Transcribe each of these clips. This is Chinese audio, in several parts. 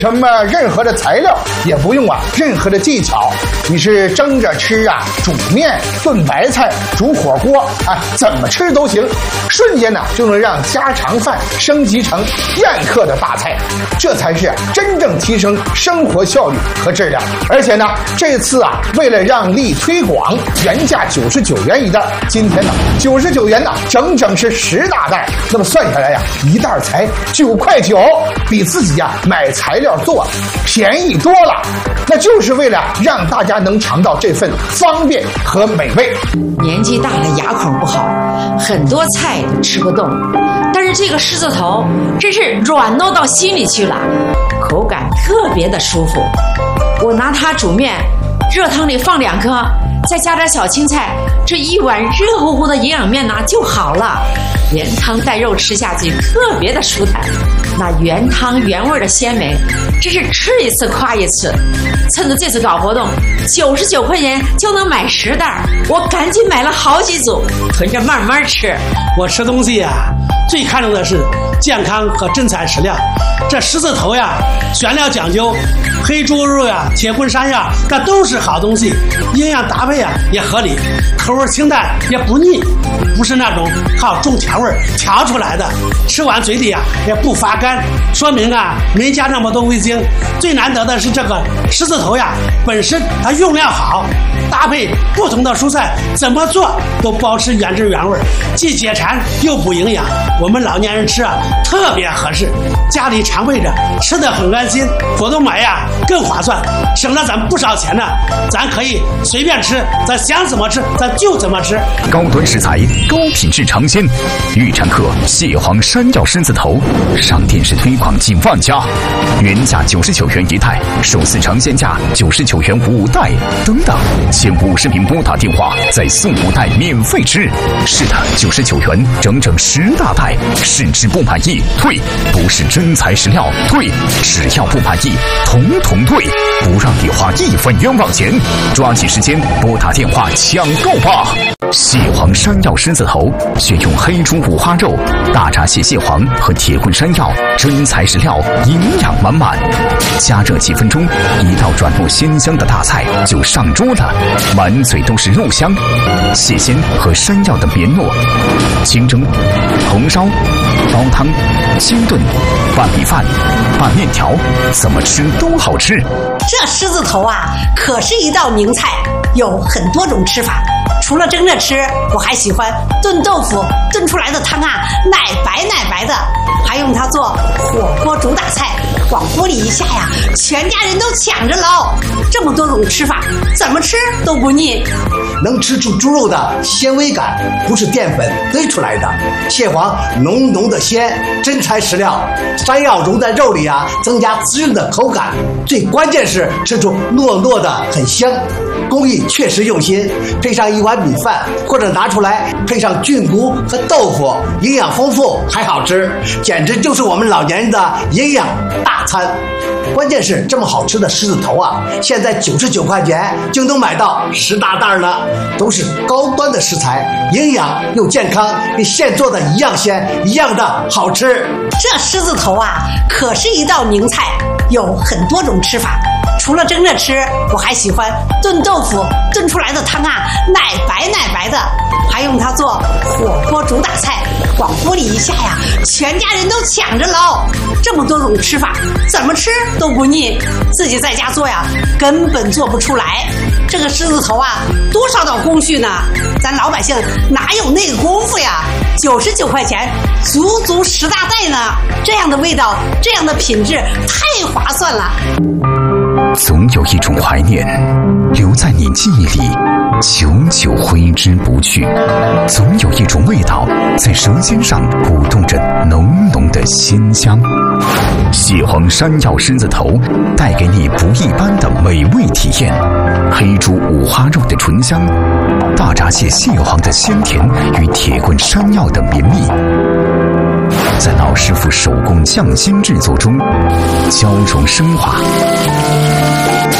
什么任何的材料，也不用任何的技巧，你是蒸着吃煮面、炖白菜、煮火锅怎么吃都行，瞬间就能让家常饭升级成宴客的大菜，这才是真正提升生活效率和质量。而且这次为了让利推广，原价99元一袋，今天99元整整是10大袋，那么算下来一袋才9.9块，比自己买材料做便宜多了，那就是为了让大家能尝到这份方便和美味。 年纪大了牙口不好，很多菜都吃不动，但是这个狮子头真是软糯到心里去了，口感特别的舒服。我拿它煮面，热汤里放2颗，再加点小青菜，这一碗热乎乎的营养面就好了，连汤带肉吃下去特别的舒坦，那原汤原味的鲜美，真是吃一次夸一次。趁着这次搞活动，99块钱就能买10袋，我赶紧买了好几组，囤着慢慢吃。 我吃东西最看重的是健康和真材实料。这狮子头选料讲究，黑猪肉铁棍山药，这都是好东西，营养搭配也合理，口味清淡也不腻，不是那种靠重调味调出来的，吃完嘴里也不发干，说明没加那么多味精。最难得的是这个狮子头本身它用料好，搭配不同的蔬菜，怎么做都保持原汁原味，既解馋又补营养。我们老年人吃特别合适，家里常备着，吃得很安心，活动买更划算，省了咱不少钱呢。咱可以随便吃，咱想怎么吃咱就怎么吃。 高端食材，高品质尝鲜，预产客蟹黄山药狮子头，上电视推广近万家，原价99元一袋，首次尝鲜价99元5袋，等等，前50名拨打电话再送5袋免费吃。是的，99元整整10大袋，试吃不满意退，不是真材实料退，只要不满意统统退，不让你花1分冤枉钱。抓紧时间拨打电话抢购吧！蟹黄山药狮子头选用黑猪五花肉、大闸蟹蟹黄和铁棍山药，真材实料，营养满满。加热几分钟，一道软糯鲜香的大菜就上桌了，满嘴都是肉香，蟹鲜和山药的绵糯。清蒸、红烧、煲汤、清炖、拌米饭、拌面条，怎么吃都好吃。 这狮子头可是一道名菜，有很多种吃法。除了蒸着吃，我还喜欢炖豆腐，炖出来的汤奶白奶白的，还用它做火锅主打菜，往锅里一下全家人都抢着捞。这么多种吃法，怎么吃都不腻。 能吃出猪肉的纤维感，不是淀粉堆出来的。蟹黄浓浓的鲜，真材实料。山药融在肉里增加滋润的口感。最关键是吃出糯糯的很香。工艺确实用心，配上一碗米饭，或者拿出来配上菌菇和豆腐，营养丰富还好吃，简直就是我们老年人的营养大餐。关键是这么好吃的狮子头现在99块钱就能买到10大袋了，都是高端的食材，营养又健康，跟现做的一样鲜，一样的好吃。 这狮子头可是一道名菜，有很多种吃法。除了蒸着吃，我还喜欢炖豆腐，炖出来的汤奶白奶白的，还用它做火锅主打菜，往锅里一下全家人都抢着捞。这么多种吃法，怎么吃都不腻，自己在家做根本做不出来。这个狮子头多少道工序呢，咱老百姓哪有那个功夫？99块钱足足10大袋呢，这样的味道，这样的品质，太划算了。 总有一种怀念留在你记忆里，久久挥之不去。总有一种味道在舌尖上鼓动着浓浓的鲜香。蟹黄山药狮子头带给你不一般的美味体验，黑猪五花肉的醇香，大闸蟹蟹黄的鲜甜与铁棍山药的绵密，在老师傅手工匠心制作中交融升华。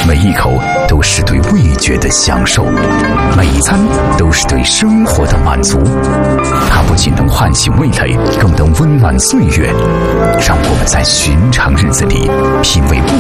每一口都是对味觉的享受，每一餐都是对生活的满足。它不仅能唤醒味蕾，更能温暖岁月，让我们在寻常日子里品味